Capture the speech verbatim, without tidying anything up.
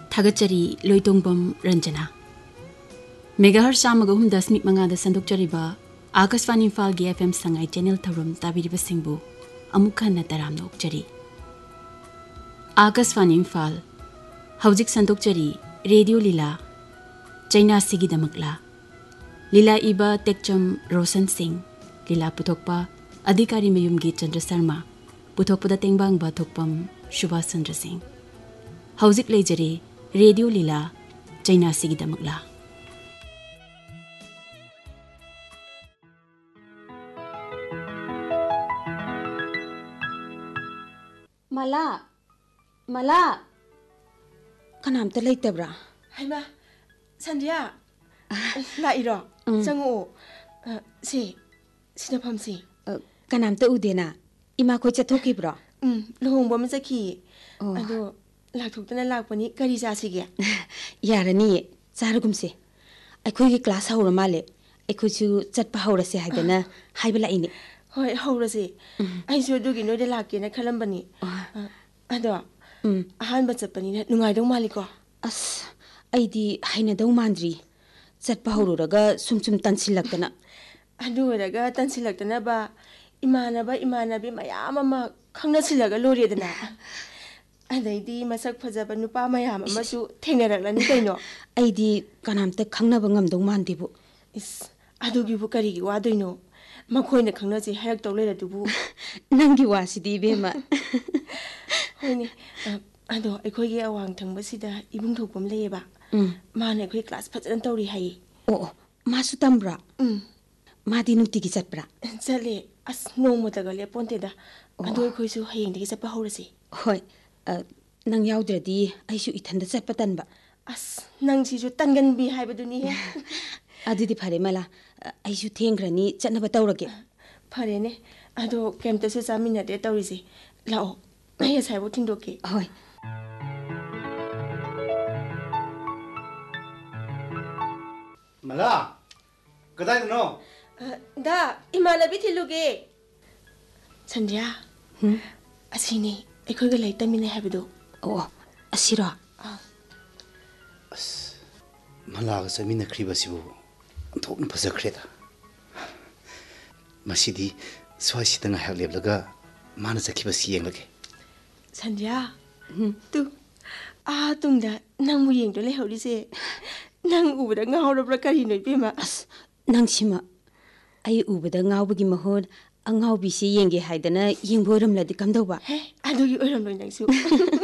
थागतचरी लोइतोंबम रंजना मेगाहर सामगा हुम दशमिक मंगादा संदोकचरीबा आकाशवाणी इम्फाल गी एफएम संगाई चैनल थौरम ताबिरिबा सिंबु अमुक हन्ना तराम नोकचरी आकाशवाणी इम्फाल हौजिक संदोकचरी रेडियो लीला चैना सिगिदमकला लीला इबा टेक्चम रोशन सिंह लीला पुथोकपा अधिकारी मयुमगी चंद्र शर्मा पुथोकपदा तेंबांगबा थोकपम सुभाष चंद्र सिंह हौजिक लेजरे रेडियो लीला चैना सिगिदमकला मला मला कनामता लेतब्रा हाइमा संध्या लाइरो चंगो से सिनफमसी कनामता उदेना इमा खोइ चथोकिब्रो उम लुहोंबो म चखि अदो लाथोक्तना लाक्पनि करि जासिगे यारनी चारगुमसे अखोइगी क्लास हौर माले अखोइसु चटपा हौरसे हाइदना हाइबला इने होय हौरसे आइसु दुगी नोइदे लाकेना खलम्बनी अदो अहानबा चटपनि नुंगाइदौ मालिको अस अइदी हाइनदौ मान्द्री चटपा हौरगा सुमसुम तन्सिलक्तना अदु रगा तन्सिलक्तना बा इमानबा इमानबी मयाम अमा खंगनसिलगा लोरेदना अदैदी मसक फजबा नुपा मयाम अमसु थेंगनरलनि कैनो अइदी कनामता खंगनबा ngамदौ मान्दिबु इस अदुगिबु करिगी वादोइनो मखोइना खंगनसि हायरक्तौ लेरदुबु नंगी वासिदी बेमा होइनि अदो अखोइगी अवांग थंबसिदा इबुंग थोकपम लेयेबा माने अखोइ क्लास फजन तौरी हाइ ओ मासु तम्ब्रा उम मादी नुतिगी चटप्रा चले अस नोंमतगा लेपोन्तेदा अदो अखोइसु हयेंदगी चटपा हौरसि होय नंग याउद्रदी आइसु इथंदा चटपा तनबा अस नंगसिसु तनगनबी हाइबदुनी हे अदुदी फरे मला आइसु थेंग्रनी चटनबा तौरगे फरेने अदो केमतसु चामिनदे तौरिसि लाओ मैं साइबो थिंदोके होय मला कदाइदनो दा इमानबी थिलुगे संध्या हम असिनी अखोइगा लैतमिने हाइबदो ओ असिरो अस Malaga चमिन खरिबसिबु अन्थोकन फजखरेदा मसिदी स्वाइसिदा ngayak leblaga mana chakibasi yenglage संध्या तू आ तुंगदा नंगबु येंगदो लेहौरिसे नंग उबदा ngaurabra kari noi bema अस नंगसिमा आई उबदा ngaubगी महोर अंगाउबिसे येंगे हाइदना येंगबोरमलदि कमदौबा हे अदुगी ओरम लोइ नंगसु